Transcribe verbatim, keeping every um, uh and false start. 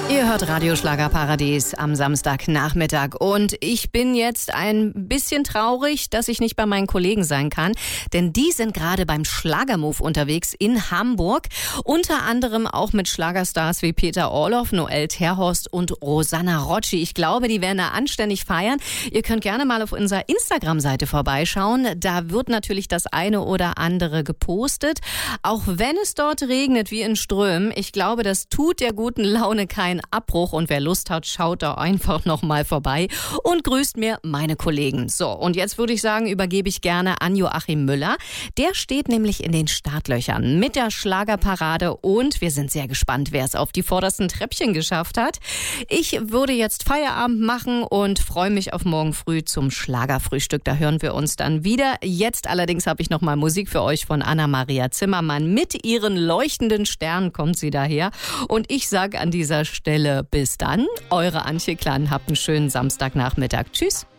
Ihr hört Radio Schlagerparadies am Samstagnachmittag und ich bin jetzt ein bisschen traurig, dass ich nicht bei meinen Kollegen sein kann, denn die sind gerade beim Schlagermove unterwegs in Hamburg, unter anderem auch mit Schlagerstars wie Peter Orloff, Noel Terhorst und Rosanna Rocci. Ich glaube, die werden da anständig feiern. Ihr könnt gerne mal auf unserer Instagram-Seite vorbeischauen. Da wird natürlich das eine oder andere gepostet, auch wenn es dort regnet wie in Strömen. Ich glaube, das tut der guten Laune keinen Abbruch und wer Lust hat, schaut da einfach noch mal vorbei und grüßt mir meine Kollegen. So, und jetzt würde ich sagen, übergebe ich gerne an Joachim Müller. Der steht nämlich in den Startlöchern mit der Schlagerparade und wir sind sehr gespannt, wer es auf die vordersten Treppchen geschafft hat. Ich würde jetzt Feierabend machen und freue mich auf morgen früh zum Schlagerfrühstück. Da hören wir uns dann wieder. Jetzt allerdings habe ich noch mal Musik für euch von Anna-Maria Zimmermann. Mit ihren leuchtenden Sternen kommt sie daher und ich sage an dieser Stelle bis dann. Eure Antje Klan, habt einen schönen Samstagnachmittag. Tschüss.